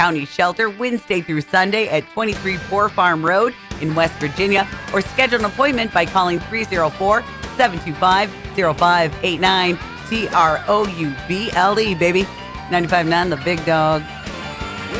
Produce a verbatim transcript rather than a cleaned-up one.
County Shelter Wednesday through Sunday at twenty-three Poor Farm Road in West Virginia, or schedule an appointment by calling three oh four, seven two five, oh five eight nine. T R O U B L E, baby. ninety-five point nine, The Big Dog.